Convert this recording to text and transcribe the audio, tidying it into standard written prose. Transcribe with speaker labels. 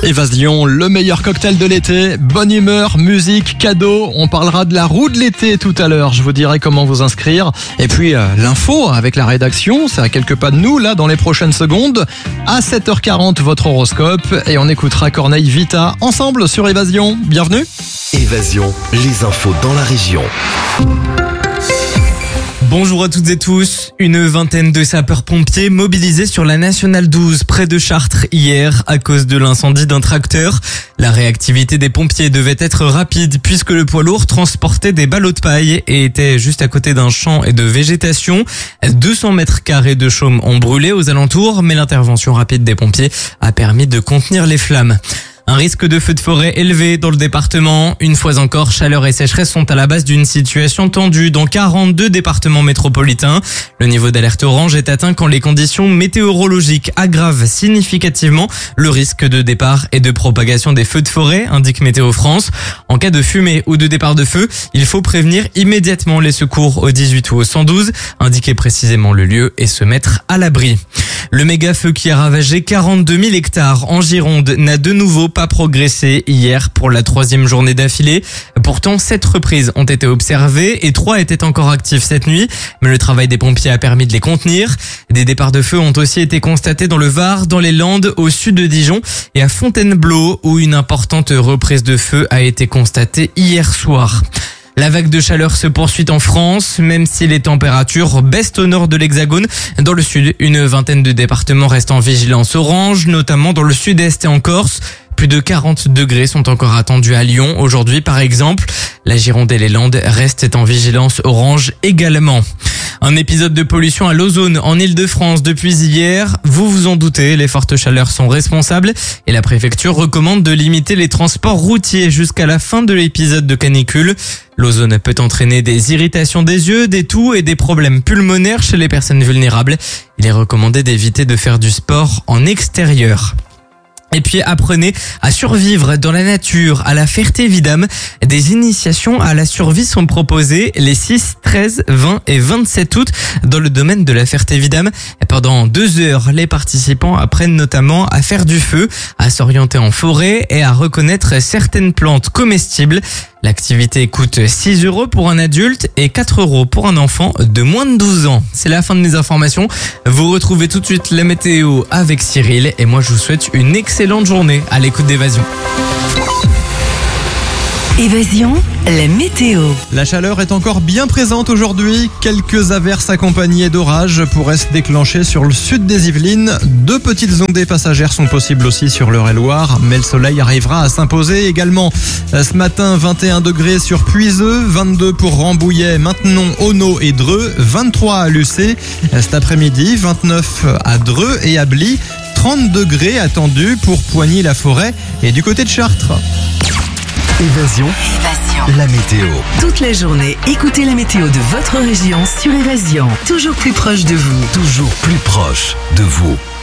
Speaker 1: Évasion, le meilleur cocktail de l'été, bonne humeur, musique, cadeaux. On parlera de la roue de l'été tout à l'heure. Je vous dirai comment vous inscrire. Et puis l'info avec la rédaction, c'est à quelques pas de nous là dans les prochaines secondes. À 7h40, votre horoscope et on écoutera Corneille Vita ensemble sur Évasion. Bienvenue.
Speaker 2: Évasion, les infos dans la région.
Speaker 3: Bonjour à toutes et tous. Une vingtaine de sapeurs-pompiers mobilisés sur la Nationale 12 près de Chartres hier à cause de l'incendie d'un tracteur. La réactivité des pompiers devait être rapide puisque le poids lourd transportait des ballots de paille et était juste à côté d'un champ et de végétation. 200 mètres carrés de chaume ont brûlé aux alentours, mais l'intervention rapide des pompiers a permis de contenir les flammes. Un risque de feu de forêt élevé dans le département. Une fois encore, chaleur et sécheresse sont à la base d'une situation tendue dans 42 départements métropolitains. Le niveau d'alerte orange est atteint quand les conditions météorologiques aggravent significativement le risque de départ et de propagation des feux de forêt, indique Météo France. En cas de fumée ou de départ de feu, il faut prévenir immédiatement les secours au 18 ou au 112, indiquer précisément le lieu et se mettre à l'abri. Le méga feu qui a ravagé 42 000 hectares en Gironde n'a de nouveau pas progressé hier pour la 3e journée d'affilée. Pourtant, 7 reprises ont été observées et 3 étaient encore actifs cette nuit. Mais le travail des pompiers a permis de les contenir. Des départs de feu ont aussi été constatés dans le Var, dans les Landes, au sud de Dijon et à Fontainebleau où une importante reprise de feu a été constatée hier soir. La vague de chaleur se poursuit en France, même si les températures baissent au nord de l'Hexagone. Dans le sud, une vingtaine de départements restent en vigilance orange, notamment dans le sud-est et en Corse. Plus de 40 degrés sont encore attendus à Lyon aujourd'hui, par exemple. La Gironde et les Landes restent en vigilance orange également. Un épisode de pollution à l'ozone en Île-de-France depuis hier. Vous vous en doutez, les fortes chaleurs sont responsables et la préfecture recommande de limiter les transports routiers jusqu'à la fin de l'épisode de canicule. L'ozone peut entraîner des irritations des yeux, des toux et des problèmes pulmonaires chez les personnes vulnérables. Il est recommandé d'éviter de faire du sport en extérieur. Et puis apprenez à survivre dans la nature à la Ferté-Vidame. Des initiations à la survie sont proposées les 6, 13, 20 et 27 août dans le domaine de la Ferté-Vidame. Pendant 2 heures, les participants apprennent notamment à faire du feu, à s'orienter en forêt et à reconnaître certaines plantes comestibles. L'activité coûte 6 € pour un adulte et 4 € pour un enfant de moins de 12 ans. C'est la fin de mes informations. Vous retrouvez tout de suite la météo avec Cyril et moi je vous souhaite une excellente journée à l'écoute d'Évasion.
Speaker 4: Évasion, la météo.
Speaker 1: La chaleur est encore bien présente aujourd'hui. Quelques averses accompagnées d'orages pourraient se déclencher sur le sud des Yvelines. 2 petites ondées passagères sont possibles aussi sur l'Eure-et-Loire, mais le soleil arrivera à s'imposer également. Ce matin, 21 degrés sur Puiseux, 22 pour Rambouillet, Maintenon, Auneau et Dreux, 23 à Lucé. Cet après-midi, 29 à Dreux et à Bly, 30 degrés attendus pour Poigny-la-Forêt et du côté de Chartres.
Speaker 2: Évasion, la météo.
Speaker 4: Toute la journée, écoutez la météo de votre région sur Évasion. Toujours plus proche de vous.
Speaker 2: Toujours plus proche de vous.